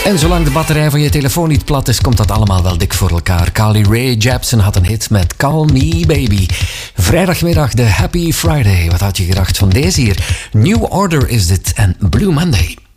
En zolang de batterij van je telefoon niet plat is, komt dat allemaal wel dik voor elkaar. Carly Rae Jepsen had een hit met Call Me Baby. Vrijdagmiddag de Happy Friday. Wat had je gedacht van deze hier? New Order is dit en Blue Monday.